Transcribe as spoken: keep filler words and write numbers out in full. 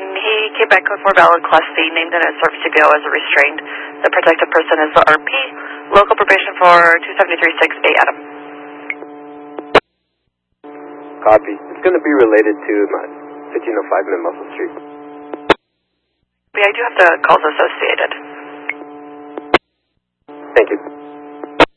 he came back with more valid Class C, named in a service to go as a restrained. The protected person is the R P. Local probation for two seventy-three six A Adam. Copy. It's going to be related to fifteen oh five Mid Muscle Street. Yeah, I do have the calls associated. Thank you.